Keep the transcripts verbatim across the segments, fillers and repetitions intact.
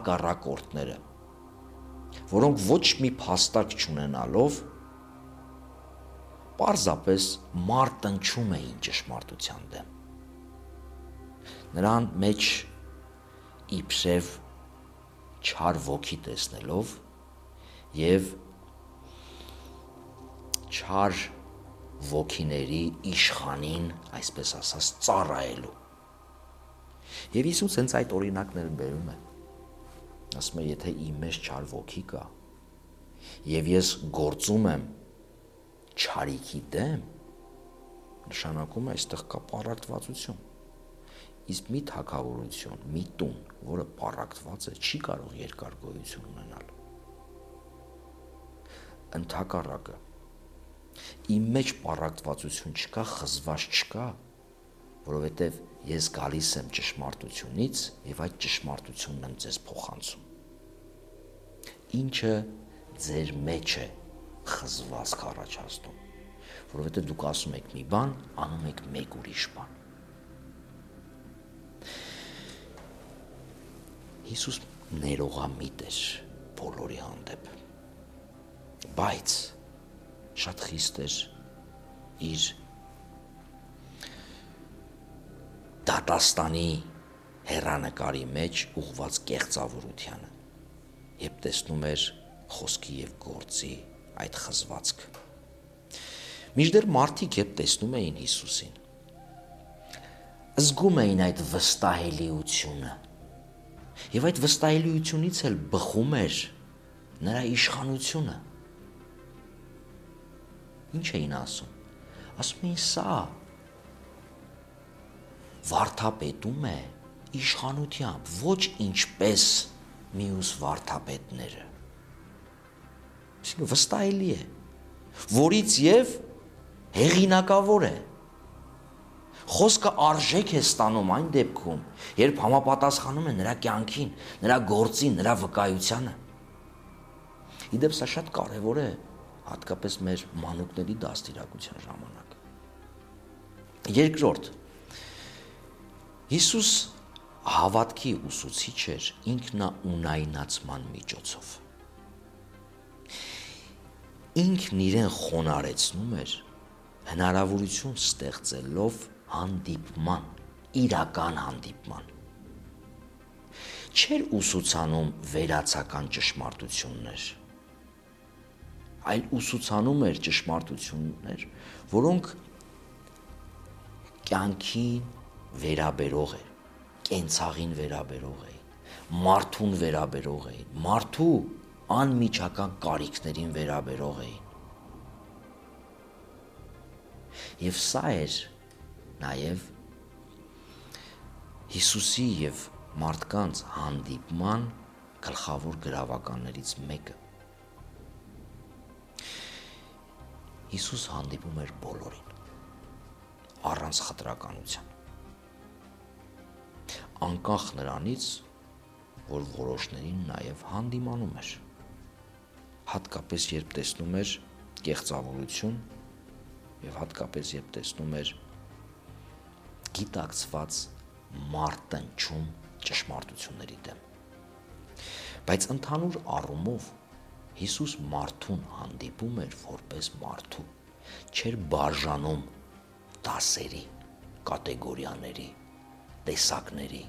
հակառակորդները, որոնք ոչ մի փաստարկ չունենալով պարզապես մարտնչում էին ճշմարտության դեմ։ Նրան մեջ իբրև չար ոգի տեսնելով եւ չար ոգիների իշխանին, այսպես ասած, ծառայելու։ Եվ Հիսուս հենց այդ օրինակները բերում է։ Ասում է, եթե իմ մեջ չար ոգի կա, եւ ես գործում եմ չարիքի դեմ, նշանակում է այստեղ կա պառակտվածություն։ Իսկ մի թագավորություն, մի տուն, որը պառակտված է, չի կարող երկար գոյություն ունենալ։ Ընդհակառակը, իմ մեջ պառակտվածություն չկա, խզված չկա, որովհետև ես գալիս եմ ճշմարտությունից եւ այդ ճշմարտությունն եմ ձեզ փոխանցում։ Ինչը ձեր մեջ է խզված կառաջացնում, որովհետև դուք ասում եք մի բան, անում եք մեկ ուրիշ բան։ Հիսուս ներողամիտ էր բոլորի հանդեպ, բայց շատ խիստ էր իր դատաստանի հեռանկարի մեջ ուղված կեղծավորությանը, երբ տեսնում էր խոսքի եւ գործի այդ խզվածքը։ Մինչդեռ մարդիկ երբ տեսնում էին Հիսուսին, զգում էին այդ վստահելիությունը, եւ այդ վստահելիությունից էլ բխում էր նրա իշխանությունը։ Ինչ էին ասում։ Ասում էին սա վարդապետում է իշխանությամբ, ոչ ինչպես մյուս վարդապետները։ Այսինքն վստահելի է, որից եւ հեղինակավոր է։ Խոսքը արժեք է ստանում այն դեպքում, երբ համապատասխանում է նրա կյանքին, նրա գործին, նրա վկայությանը։ Իդեպ սա շատ կարևոր է, հատկապես մեր մանուկների դաստիարակության ժամանակ։ Երկրորդ, Հիսուս հավատքի ուսուցիչ էր ինքնաունայնացման միջոցով։ Ինքն իրեն խոնարեցնում էր հնարավորություն ստեղծելով հանդիպման, իրական հանդիպման։ Չէր ուսուցանում վերացական ճշմարտություններ, այլ ուսուցանում էր ճշմարտություններ, որոնք կյանքին վերաբերող էր, կենցաղին վերաբերող էին, մարդուն վերաբերող էին, մարդու անմիջական կարիքներին վերաբերող էին։ Եվ սա էր նաև Հիսուսի եւ մարդկանց հանդիպման գլխավոր գրավականներից մեկը։ Հիսուս հանդիպում էր բոլորին, առանց խտրականության, անկախ նրանից, որ որոշներին նաև հանդիմանում էր, հատկապես երբ տեսնում էր կեղծավորություն եւ հատկապես երբ տեսնում էր գիտակցված մարտնչում ճշմարտությունների դեմ։ Բայց ընդհանուր առումով Հիսուս մարդուն հանդիպում էր որպես մարդու, չէր բաժանում դասերի, կատեգորիաների, տեսակների։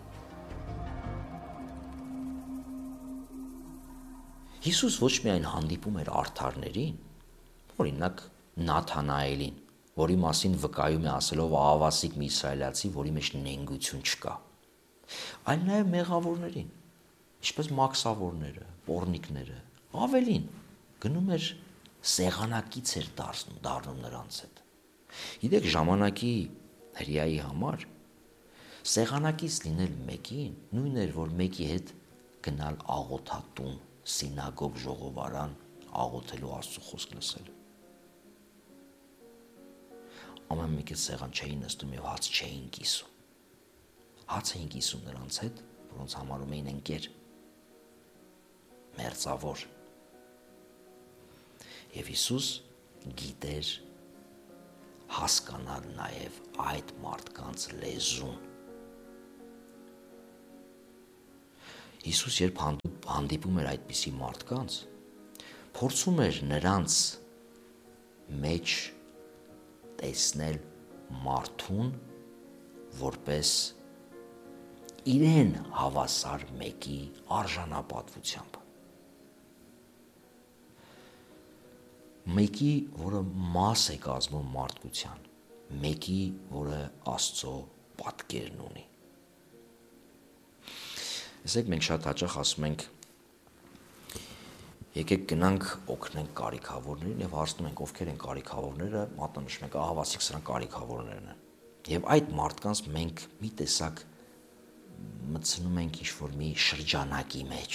Հիսուս ոչ միայն հանդիպում էր արդարներին, օրինակ Նաթանայելին, որի մասին վկայում է ասելով ահավասիկ մի իսրայելացի, որի մեջ նենգություն չկա, այլ նաև մեղավորներին, ինչպես մաքսավորները, պոռնիկները, ավելին, գնում էր սեղանակից էր դառնում, դառնում նրանց հետ։ Գիտեք, ժամանակի հրեայի համար սեղանակից լինել մեկին նույն էր, որ մեկի հետ գնալ աղոթատուն, սինագոգ, ժողովարան, աղոթելու Աստծո խոսք լսել։ Ամեն մեկը սեղան չէին նստում եւ հաց չէին կիսում։ Հաց էին կիսում նրանց հետ, որոնց համարում էին ընկեր, մերձավոր։ Եվ Հիսուս գիտեր հասկանալ նաեւ այդ մարդկանց լեզուն։ Հիսուս երբ հանդիպում էր այդպիսի մարդկանց, փորձում էր նրանց մեջ տեսնել մարդուն որպես իրեն հավասար մեկի արժանապատվությամբ։ Մեկի, որը մաս է կազմում մարդկության, մեկի, որը Աստծո պատկերն ունի։ Տեսեք, մենք շատ հաճախ ասում ենք, եկեք գնանք օգնենք կարիքավորներին եւ հարցնում ենք ովքեր են կարիքավորները, մատնանշում ենք, ահա Վասիկ սրանք կարիքավորներն են։ Եվ այդ մարդկանց մենք մի տեսակ մտցնում ենք ինչ-որ մի շրջանակի մեջ։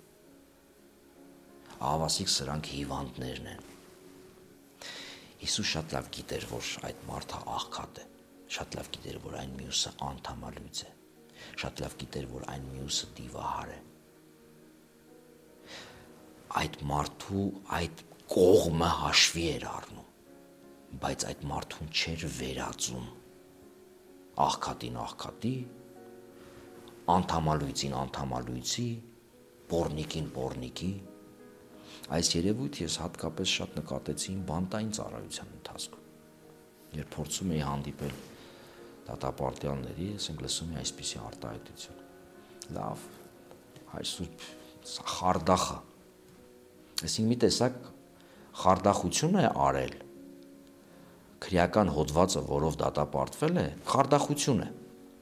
Ահա Վասիկ սրանք հիվանդներն են։ Հիսուս շատ լավ գիտեր, որ այդ մարդը աղքատ է, շատ լավ գիտեր, որ այն մյուսը անդամալույց է, շատ լավ գիտեր, որ այն մյուսը դիվահար է։ Այդ մարդու այդ կողմը հաշվի էր առնում, բայց այդ մարդուն չէր վերածում աղքատին աղքատի, անդամալույցին անդամալույցի, պոռնիկին պոռնիկի։ Այս երևույթ ես հատկապես շատ նկատեցի իմ բանտային ծառայության ընթացքում, երբ փորձում էի հանդիպել դատապարտյալների, ասենք լսում էի այսպիսի արտահայտություն։ Լավ, հայր Սուրբ, սա խարդախ է։ Այսինքն մի տեսակ խարդախություն է արել, քրեական հոդվածը, որով դատապարտվել է, խարդախություն է։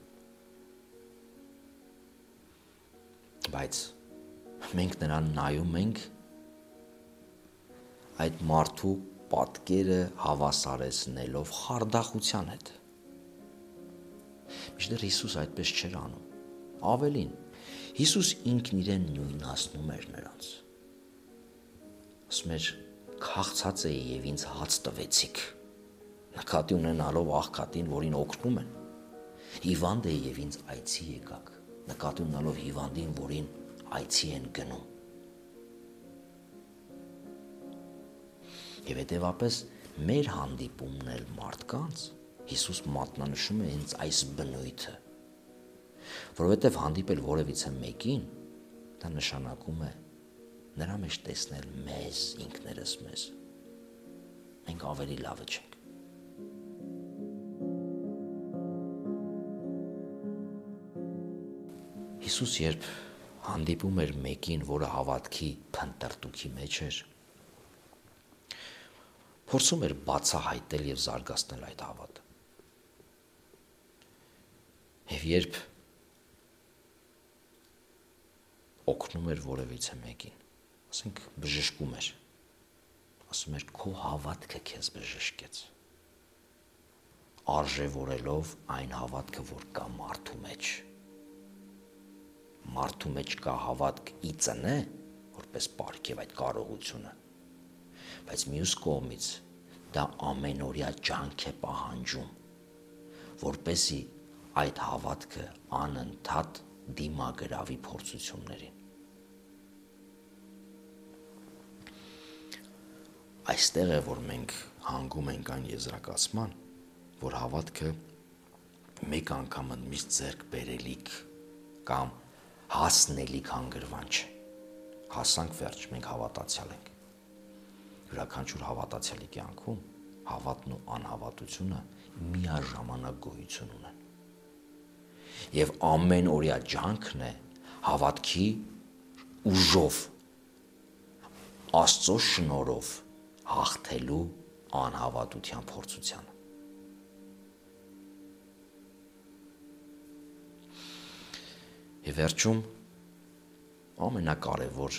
Բայց մենք նրան նայում ենք այդ մարդու պատկերը հավասարեցնելով խարդախության հետ։ Միշտեր Հիսուս այդպես չէր անում։ Ավելին, Հիսուս ինքն իրեն նույնացնում էր նրանց։ Ասում էր, քաղցած էի եւ ինձ հաց տվեցիք, նկատի ունենալով աղքատին, որին օգնում են։ Հիվանդ էի եւ ինձ այցի եկաք, նկատի ունենալով հիվանդին, որին այցի են գնում։ Եվ հետևապես մեր հանդիպումն էլ մարդկանց Հիսուս մատնանշում է հենց այս բնույթը, որովհետև հանդիպել որևիցե մեկին, դա նշանակում է նրա մեջ տեսնել մեզ, ինքներս մեզ, մենք ավելի լավը չենք։ Հիսուս երբ հանդիպում էր մեկին, որը հավատքի փնտրտուքի մեջ էր, փորձում էր բացահայտել եւ զարգացնել այդ հավատը։ Եվ երբ օգնում էր որևիցե մեկին, ասենք բժշկում էր, ասում էր քո հավատքը քեզ բժշկեց, արժևորելով այն հավատքը, որ կա մարդու մեջ։ Մարդու մեջ կա հավատք ի ծնե, որպես պարգև այդ կարողությունը, բայց մյուս կողմից դա ամենօրյա ջանք է պահանջում, որպեսզի այդ հավատքը անընդհատ դիմագրավի փորձություններին։ Այստեղ է, որ մենք հանգում ենք այն եզրակացման, որ հավատքը մեկ անգամ ընդմիշտ ձեռք բերելիք կամ հասնելիք հանգրվան չէ։ Հասանք վերջ, մենք հավատացյալ ենք։ Յուրաքանչյուր հավատացյալի կյանքում հավատն ու անհավատությունը միաժամանակ գոյություն ունեն։ Եվ ամեն օրյա ջանքն է հավատքի ուժով, Աստծո շնորհով հաղթելու անհավատության փորձությանը։ Եվ վերջում ամենակարևոր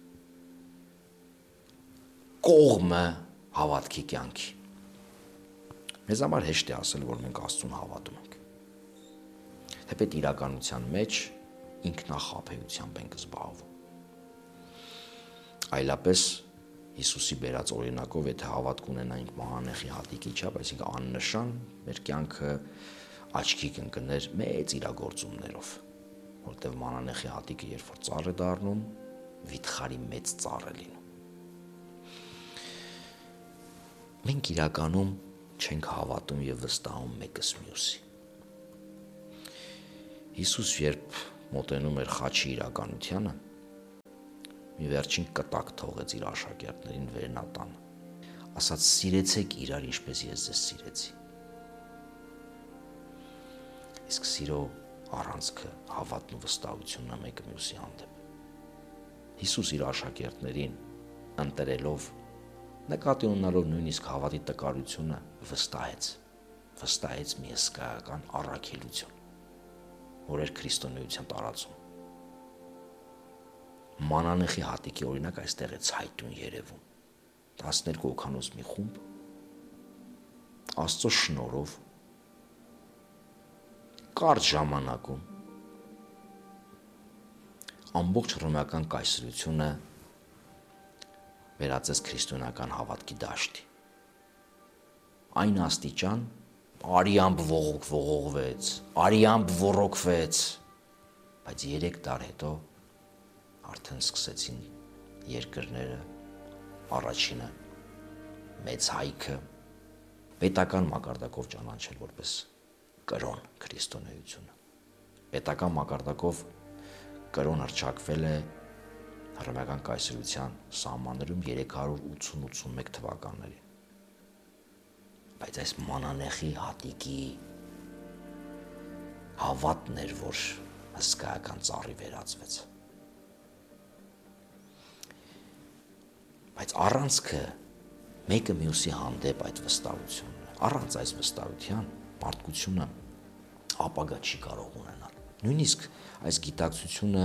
կողմը հավատքի կյանքի։ Մեզ համար հեշտ է ասել, որ մենք Աստծուն հավատում ենք։ Թեպետ իրականության մեջ ինքնախաբեությամբ ենք զբաղվում։ Այլապես Հիսուսի բերած օրինակով, եթե հավատք ունենայինք մահանեղի հատիկի չափ, այսինքն աննշան, մեր կյանքը աչքի կընկներ մեծ իրագործումներով, որտեղ մանանեխի հատիկը երբ որ ծառ է դառնում, վիթխարի մեծ ծառ է լինում։ Մենք իրականում չենք հավատում եւ վստահում մեկս մյուսի։ Հիսուս երբ մոտենում էր խաչի իրականությանը, մի վերջին կտակ թողեց իր աշակերտներին վերնատան, ասաց սիրեցեք իրար ինչպես ես ձեզ սիրեցի։ Իսկ սիրո առանցքը հավատն ու վստահությունն է մեկը մյուսի հանդեպ։ Հիսուս իր աշակերտներին ընտրելով, նկատի ունենալով նույնիսկ հավատի տկարությունը, վստահեց, վստահեց մի հսկայական առաքելություն, որ էր քրիստոնեության տարածում։ Մանանեխի հատիկի օրինակ այստեղ է ցայտուն երևում։ տասներկու հոգանոց մի խումբ Աստծո շնորհով կարճ ժամանակում ամբողջ հռոմեական կայսրությունը վերածեց քրիստոնեական հավատքի դաշտի։ Այն աստիճան արիամբ ողոք ողողվեց, արիամբ ոռոգվեց, բայց երեք դար հետո արդեն սկսեցին երկրները, առաջինը մեծ հայքը պետական մակարդակով ճանաչել որպես կրոն քրիստոնեությունը։ Պետական մակարդակով կրոն հռչակվել է հռոմեական կայսրության սահմաններում երեք հարյուր ութսուն ութսունմեկ թվականներին։ Բայց այս մանանեխի հատիկի հավատն էր, որ հսկայական ծառի վերածվեց։ Բայց առանցքը մեկը մյուսի հանդեպ այդ վստահությունն է։ Առանց այս վստահության մարդկությունը ապագա չի կարող ունենալ։ Նույնիսկ այս գիտակցությունը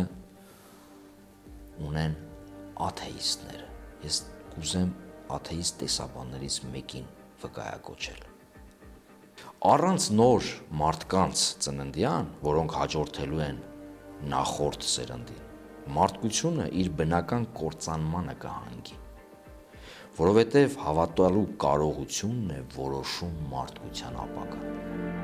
ունեն աթեիստները։ Ես կուզեմ աթեիստ տեսաբաններից մեկին վկայակոչել։ Առանց նոր մարդկանց ծննդյան, որոնք հաջորդելու են նախորդ սերնդին, մարդկությունը իր բնական կործանմանը կհանգի, որովհետև հավատալու կարողությունն է որոշում մարդկության ապագան։